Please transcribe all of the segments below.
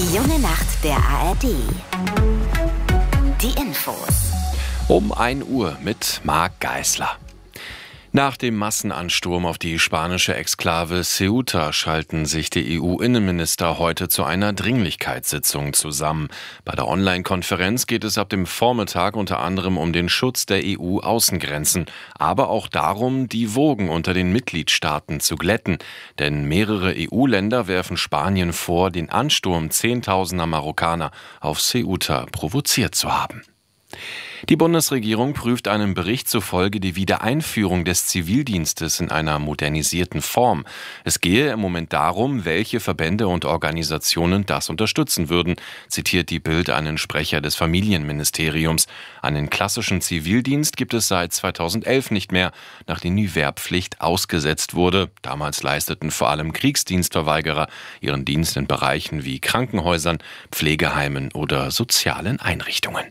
Die junge Nacht der ARD. Die Infos. Um 1 Uhr mit Marc Geisler. Nach dem Massenansturm auf die spanische Exklave Ceuta schalten sich die EU-Innenminister heute zu einer Dringlichkeitssitzung zusammen. Bei der Online-Konferenz geht es ab dem Vormittag unter anderem um den Schutz der EU-Außengrenzen, aber auch darum, die Wogen unter den Mitgliedstaaten zu glätten. Denn mehrere EU-Länder werfen Spanien vor, den Ansturm Zehntausender Marokkaner auf Ceuta provoziert zu haben. Die Bundesregierung prüft einem Bericht zufolge die Wiedereinführung des Zivildienstes in einer modernisierten Form. Es gehe im Moment darum, welche Verbände und Organisationen das unterstützen würden, zitiert die Bild einen Sprecher des Familienministeriums. Einen klassischen Zivildienst gibt es seit 2011 nicht mehr, nachdem die Wehrpflicht ausgesetzt wurde. Damals leisteten vor allem Kriegsdienstverweigerer ihren Dienst in Bereichen wie Krankenhäusern, Pflegeheimen oder sozialen Einrichtungen.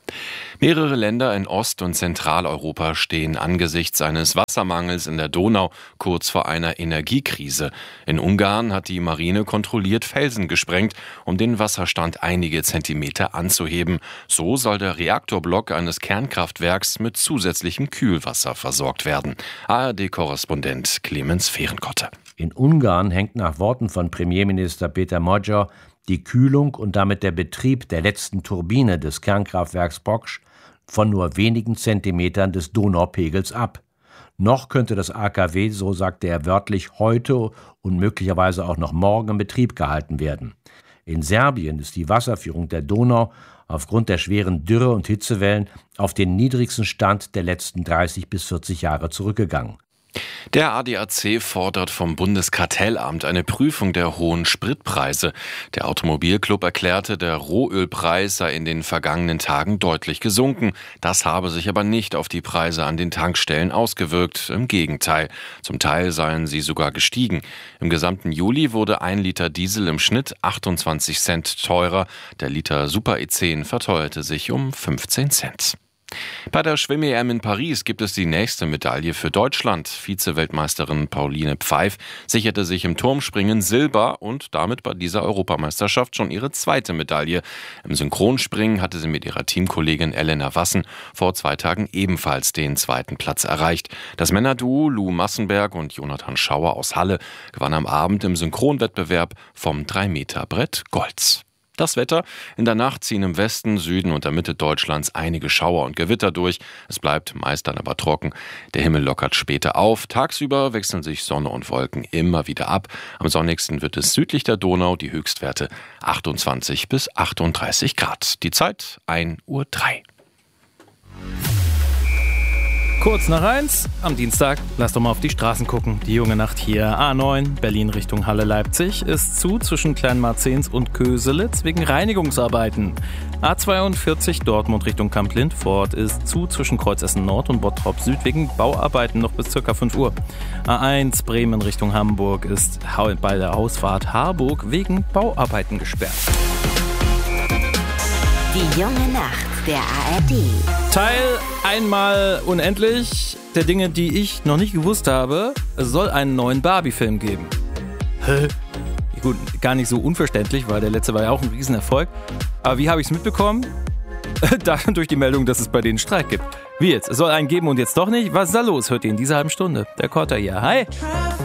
Mehrere Länder in Ost- und Zentraleuropa stehen angesichts eines Wassermangels in der Donau kurz vor einer Energiekrise. In Ungarn hat die Marine kontrolliert Felsen gesprengt, um den Wasserstand einige Zentimeter anzuheben. So soll der Reaktorblock eines Kernkraftwerks mit zusätzlichem Kühlwasser versorgt werden. ARD-Korrespondent Clemens Fehrenkotte. In Ungarn hängt nach Worten von Premierminister Péter Magyar die Kühlung und damit der Betrieb der letzten Turbine des Kernkraftwerks Bocs von nur wenigen Zentimetern des Donaupegels ab. Noch könnte das AKW, so sagte er wörtlich, heute und möglicherweise auch noch morgen in Betrieb gehalten werden. In Serbien ist die Wasserführung der Donau aufgrund der schweren Dürre- und Hitzewellen auf den niedrigsten Stand der letzten 30 bis 40 Jahre zurückgegangen. Der ADAC fordert vom Bundeskartellamt eine Prüfung der hohen Spritpreise. Der Automobilclub erklärte, der Rohölpreis sei in den vergangenen Tagen deutlich gesunken. Das habe sich aber nicht auf die Preise an den Tankstellen ausgewirkt. Im Gegenteil, zum Teil seien sie sogar gestiegen. Im gesamten Juli wurde 1 Liter Diesel im Schnitt 28 Cent teurer. Der Liter Super E10 verteuerte sich um 15 Cent. Bei der Schwimm-EM in Paris gibt es die nächste Medaille für Deutschland. Vize-Weltmeisterin Pauline Pfeif sicherte sich im Turmspringen Silber und damit bei dieser Europameisterschaft schon ihre 2. Medaille. Im Synchronspringen hatte sie mit ihrer Teamkollegin Elena Wassen vor 2 Tagen ebenfalls den 2. Platz erreicht. Das Männerduo Lou Massenberg und Jonathan Schauer aus Halle gewann am Abend im Synchronwettbewerb vom 3-Meter-Brett Gold. Das Wetter: In der Nacht ziehen im Westen, Süden und der Mitte Deutschlands einige Schauer und Gewitter durch. Es bleibt meist dann aber trocken. Der Himmel lockert später auf. Tagsüber wechseln sich Sonne und Wolken immer wieder ab. Am sonnigsten wird es südlich der Donau, die Höchstwerte 28 bis 38 Grad. Die Zeit 1:03 Uhr. Kurz nach 1 am Dienstag, lasst doch mal auf die Straßen gucken. Die junge Nacht hier. A9, Berlin Richtung Halle-Leipzig, ist zu zwischen Kleinmarzens und Köselitz wegen Reinigungsarbeiten. A42, Dortmund Richtung Kamp-Lindfort, ist zu zwischen Kreuzessen Nord und Bottrop Süd wegen Bauarbeiten noch bis ca. 5 Uhr. A1, Bremen Richtung Hamburg, ist bei der Ausfahrt Harburg wegen Bauarbeiten gesperrt. Die junge Nacht der ARD. Teil einmal unendlich der Dinge, die ich noch nicht gewusst habe. Es soll einen neuen Barbie-Film geben. Hä? Gut, gar nicht so unverständlich, weil der letzte war ja auch ein Riesenerfolg. Aber wie habe ich es mitbekommen? Durch die Meldung, dass es bei denen Streik gibt. Wie jetzt? Es soll einen geben und jetzt doch nicht? Was ist da los? Hört ihr in dieser halben Stunde. Der Kotter hier. Hi!